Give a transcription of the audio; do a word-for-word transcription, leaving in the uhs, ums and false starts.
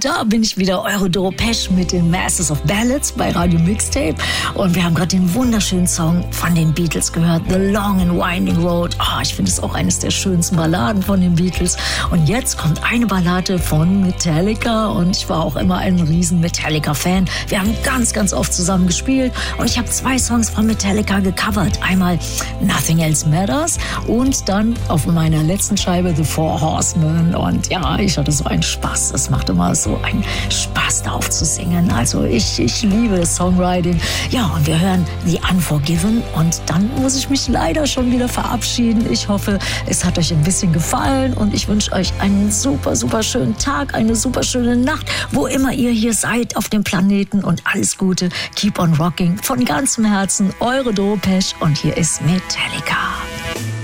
da bin ich wieder, eure Doro Pesch mit den Masters of Ballads bei Radio Mixtape. Und wir haben gerade den wunderschönen Song von den Beatles gehört, The Long and Winding Road. Oh, ich finde es auch eines der schönsten Balladen von den Beatles. Und jetzt kommt eine Ballade von Metallica. Und ich war auch immer ein riesen Metallica-Fan. Wir haben ganz, ganz oft zusammen gespielt. Und ich habe zwei Songs von Metallica gecovert. Einmal Nothing Else Matters und dann auf meiner letzten Scheibe The Four Horsemen. Und ja, ich hatte so einen Spaß. Es macht immer so einen Spaß, darauf zu singen. Also ich, ich liebe das Songwriting. Ja, und wir hören The Unforgiven. Und dann muss ich mich leider schon wieder verabschieden. Ich hoffe, es hat euch ein bisschen gefallen. Und ich wünsche euch einen super, super schönen Tag, eine super schöne Nacht, wo immer ihr hier seid auf dem Planeten. Und alles Gute. Keep on rocking. Von ganzem Herzen, eure Doro Pesch. Und hier ist Metallica.